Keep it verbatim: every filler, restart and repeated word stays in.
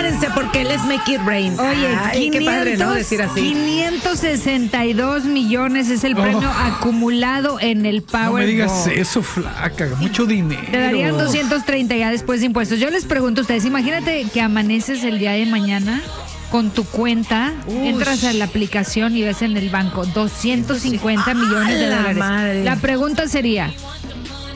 Prepárense porque let's make it rain. Oye, Ay, qué padre, ¿no? Decir así. quinientos sesenta y dos millones es el premio Oh. acumulado en el Powerball. No me digas eso, flaca, mucho dinero. Te darían doscientos treinta ya después de impuestos. Yo les pregunto a ustedes, imagínate que amaneces el día de mañana con tu cuenta, Ush. entras a la aplicación y ves en el banco doscientos cincuenta millones de ¡A la dólares. madre! La pregunta sería,